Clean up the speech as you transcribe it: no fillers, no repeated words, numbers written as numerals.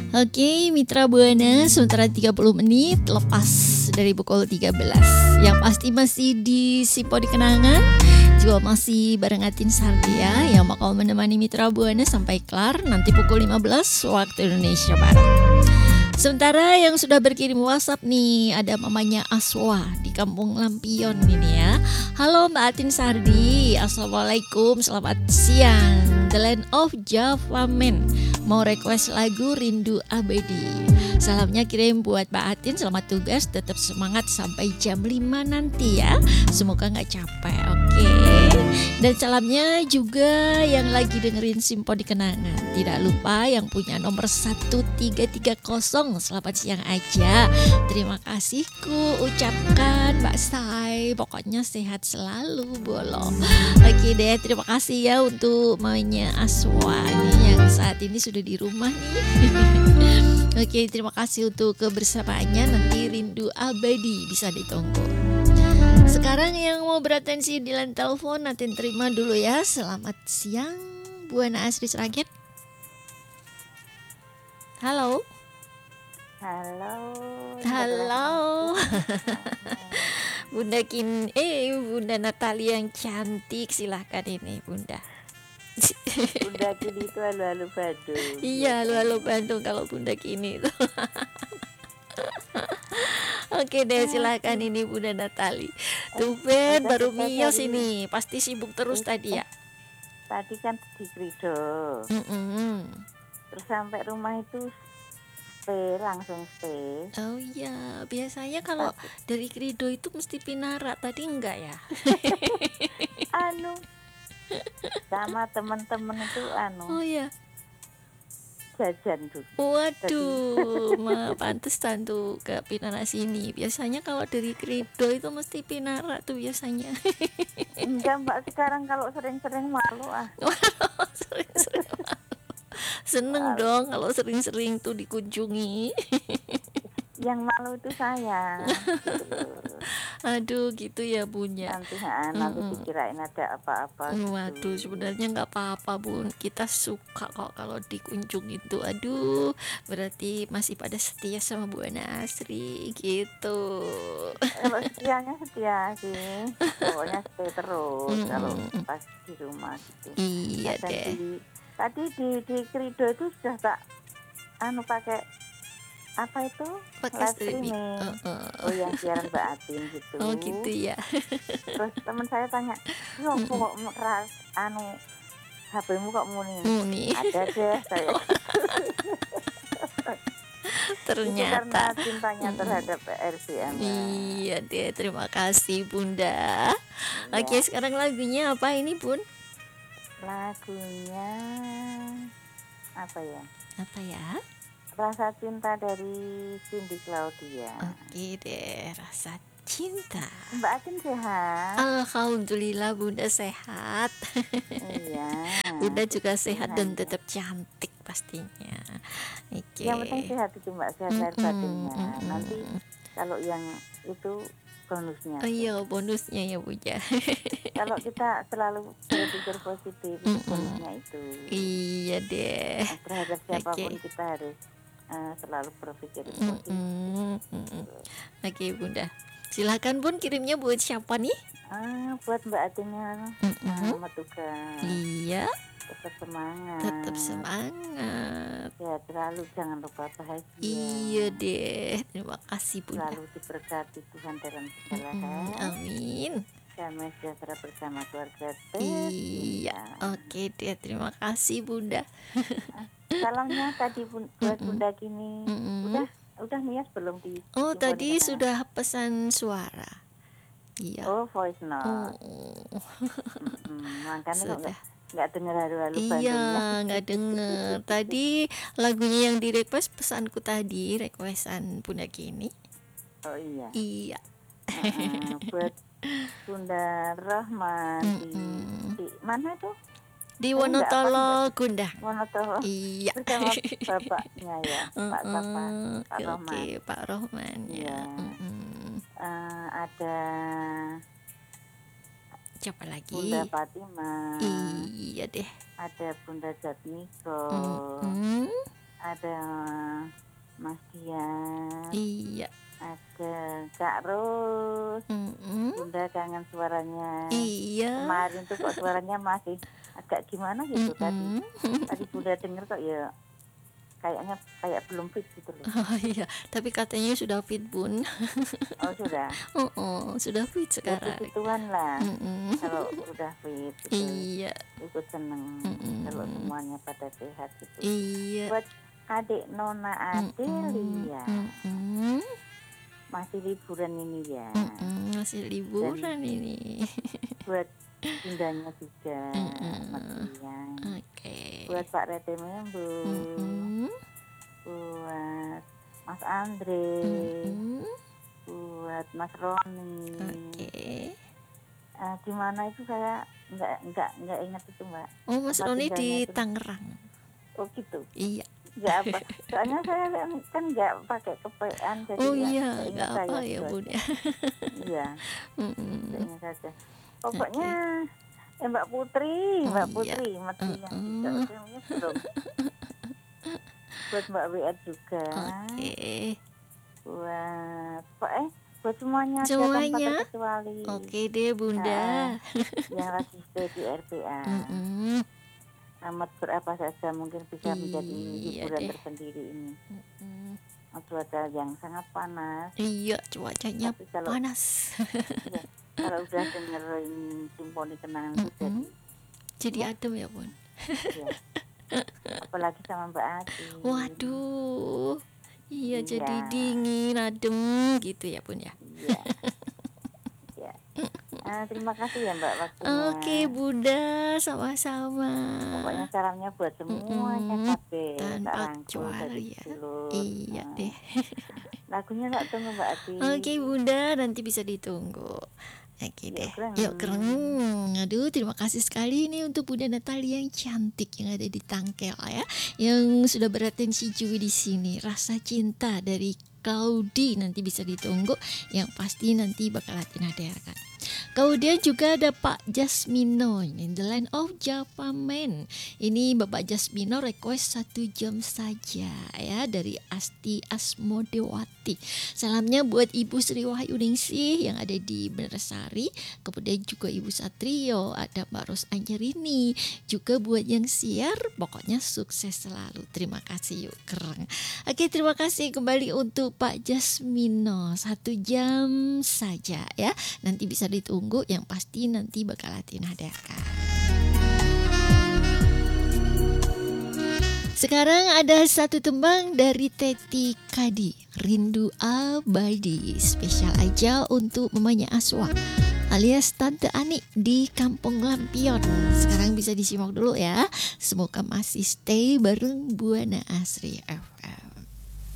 Oke, Mitra Buana, sementara 30 menit lepas dari pukul 13. Yang pasti masih di Simponi Kenangan, juga masih bareng Atin Sardia yang bakal menemani Mitra Buana sampai kelar nanti pukul 15 waktu Indonesia Barat. Sementara yang sudah berkirim WhatsApp nih, ada mamanya Aswa di Kampung Lampion ini ya. Halo Mbak Atin Sardi, Assalamualaikum, selamat siang. The Land of Java Man mau request lagu Rindu Abadi. Salamnya kirim buat Mbak Atin, selamat tugas, tetap semangat sampai jam 5 nanti ya. Semoga gak capek, oke. Dan salamnya juga yang lagi dengerin Simponi Kenangan. Tidak lupa yang punya nomor 1330, selamat siang aja. Terima kasih ku ucapkan Mbak Sai, pokoknya sehat selalu bolong. Oke deh, terima kasih ya untuk mamanya Aswa nih yang saat ini sudah di rumah nih. Oke, terima kasih untuk kebersamaannya. Nanti Rindu Abadi bisa ditunggu. Sekarang yang mau beratensi di line telepon nanti terima dulu ya. Selamat siang Buana Asri Sragen. Halo. Halo. Bunda Bunda Natalia yang cantik, silahkan ini Bunda. Bunda Kini itu halo-halo Bandung. Iya, halo-halo Bandung kalau Bunda Kini itu. Oke deh, silahkan ini Bunda Natali. Tumben baru Mios ini, pasti sibuk terus tadi ya. Tadi kan di Krido. Terus sampai rumah itu langsung stay. Oh iya, biasanya kalau dari Krido itu mesti Pinara, tadi enggak ya? Sama teman-teman itu Oh iya. Jajan tuh. Waduh, pantesan tuh ke Pinara sini. Biasanya kalau dari Krido itu mesti Pinara tuh biasanya. Enggak Mbak, sekarang kalau sering-sering malu Sering-sering malu. Seneng dong kalau sering-sering tuh dikunjungi. Yang malu itu saya. Aduh gitu ya Bunya. Nanti dikirain ada apa-apa gitu. Waduh, sebenarnya nggak apa-apa Bun, kita suka kok kalau dikunjungi itu. Aduh, berarti masih pada setia sama Buana Asri gitu. Kalau setianya setia sih, pokoknya stay terus kalau pas di rumah gitu. Iya deh. Tadi di Krido itu sudah tak pakai apa itu? Pakai streaming. Oh yang siaran Mbak Atin gitu. Oh gitu ya. Terus teman saya tanya, kok HP-mu kok muni? Ada deh saya. Ternyata karena cintanya terhadap RCM. Iya deh, terima kasih Bunda. Oke, sekarang lagunya apa ini Bun? Lagunya apa ya? Rasa Cinta dari Cindy Claudia. Oke deh, Rasa Cinta. Mbak Atin sehat? Alhamdulillah Bunda sehat. Iya. Bunda juga sehat dan tetap cantik pastinya. Oke. Yang penting sehat itu Mbak, sehat lahir batinnya. Nanti kalau yang itu bonusnya. Oh iya, bonusnya ya Bunda. Kalau kita selalu berpikir positif, bonusnya itu. Iya deh. Terhadap siapapun kita harus selalu berpikir positif. Oke Bunda, silakan Bun, kirimnya buat siapa nih? Buat Mbak Atinnya, tugas. Iya. Tetap semangat. Ya selalu jangan lupa bahagia. Iya deh, terima kasih Bunda. Selalu diberkati Tuhan dalam segala hal. Amin. Damai sejahtera bersama keluarga. Iya, oke deh, terima kasih Bunda. Salamnya tadi buat Bunda Kini. Udah Mias belum di? Oh tadi sudah pesan suara. Iya. Oh voice note. Makanya kok nggak dengar halo-halo Bandung. Iya, nggak dengar. Tadi lagunya yang di request pesanku tadi, requestan Bunda Kini. Oh iya. Iya. Buat Bunda Rahman di mana tuh? Di Wonotolo Gundang. Wonotolo. Iya. Bersama bapaknya ya, Pak Rahman. Oke, Pak Rahman ya. Ada siapa lagi? Bunda Fatima. Iya deh. Ada Bunda Jatmiko. ada Mas Dian, Iya. ada Kak Ros. Mm-mm. Bunda kangen suaranya. Iya. Kemarin tuh kok suaranya masih agak gimana gitu tadi. Mm-mm. Tadi Bunda denger kok ya kayaknya kayak belum fit gitu loh. Oh iya, tapi katanya sudah fit Bun. Oh sudah. Sudah fit Ya sekarang. puji Tuhan lah. Mm-mm. Kalau udah fit gitu. Iya. Ikut seneng kalau semuanya pada sehat gitu. Iya. Buat adik Nona Adelia Mm-mm. masih liburan ini ya. Masih liburan ini. Buat bundanya juga Mas Dian. Oke. Buat Pak Rete Membu. Buat Mas Andre. Buat Mas Roni. Oke. Gimana itu saya nggak ingat itu Mbak. Oh Mas Tempat Roni tinggalnya di itu. Tangerang. Oh gitu. Iya. Nggak apa. Soalnya saya kan nggak pakai kepean jadi Oh ya iya, keinget nggak saya apa ya gitu Bun aja. ya. Iya. Keinget saja. Pokoknya Mbak Putri, Iya. mati yang juga filmnya belum. Buat Mbak WR juga. Oke. Buat semuanya aja Semuanya? tanpa terkecuali. Oke deh Bunda. Yang lagi stay di RPA. Amat berapa saja mungkin bisa menjadi Iya hiburan deh. tersendiri ini. Cuaca yang sangat panas. Iya, cuacanya Tapi kalau panas. ya, kalau udah dengerin simfoni kenangan itu Jadi adem ya Bun. ya. Apalagi sama Mbak Ati. Waduh. Iya, Iya. jadi dingin, adem gitu ya Bun ya. Iya. Ya. Terima kasih ya Mbak waktunya. Oke Bunda, sama-sama. Pokoknya salamnya buat semuanya kabeh. Tanpa kecuali ya. Iya deh. Lagunya tak tunggu Mbak Ati. Oke Bunda, nanti bisa ditunggu. Oke deh. keren. Yuk keren. Aduh, terima kasih sekali nih untuk Bunda Natalia yang cantik yang ada di Tangkel ya, yang sudah beratensi juga di sini. Rasa cinta dari Claudi nanti bisa ditunggu, yang pasti nanti bakal Latin hadirkan. Kemudian juga ada Pak Jasmino in the Land of Japaman. Ini Bapak Jasmino request 1 jam saja ya dari Asti Asmodewati. Salamnya buat Ibu Sri Wahyuningsih yang ada di Benarsari. Kemudian juga Ibu Satrio, ada Mbak Ros Angerini. Juga buat yang siar, pokoknya sukses selalu. Terima kasih yuk, keren. Oke, terima kasih kembali untuk Pak Jasmino. 1 jam saja ya. Nanti bisa ditunggu, yang pasti nanti bakal Latin hadirkan. Sekarang ada satu tembang dari Teti Kadi, Rindu Abadi, spesial aja untuk mamanya Aswa alias Tante Ani di Kampung Lampion. Sekarang bisa disimak dulu ya. Semoga masih stay bareng Buana Asri FM.